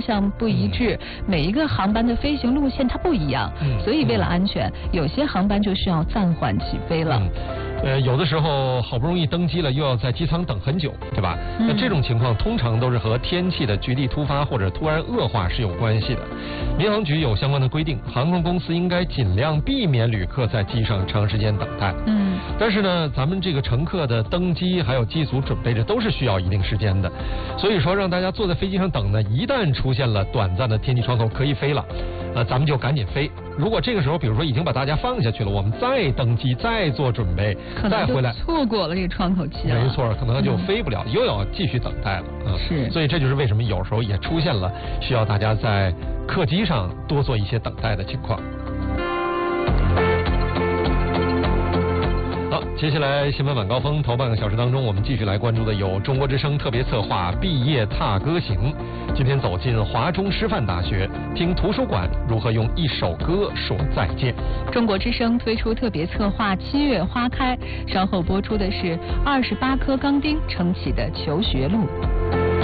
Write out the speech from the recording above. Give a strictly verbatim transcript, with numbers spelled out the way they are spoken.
向不一致，嗯、每一个航班的飞行路线它不一样，嗯、所以为了安全，嗯、有些航班就需要暂缓起飞了。 嗯呃，有的时候好不容易登机了，又要在机舱等很久，对吧？嗯、那这种情况通常都是和天气的局地突发或者突然恶化是有关系的。民航局有相关的规定，航空公司应该尽量避免旅客在机上长时间等待。嗯。但是呢，咱们这个乘客的登机还有机组准备这都是需要一定时间的，所以说让大家坐在飞机上等呢，一旦出现了短暂的天气窗口可以飞了，呃，咱们就赶紧飞。如果这个时候，比如说已经把大家放下去了，我们再登机再做准备。再回来错过了这个窗口期了， 没错，可能就飞不了，嗯、又要继续等待了啊。 是， 所以这就是为什么有时候也出现了需要大家在客机上多做一些等待的情况。好，接下来新闻晚高峰头半个小时当中，我们继续来关注的有中国之声特别策划毕业踏歌行。今天走进华中师范大学，听图书馆如何用一首歌说再见。 中国之声推出特别策划七月花开，稍后播出的是二十八颗钢钉撑起的求学路。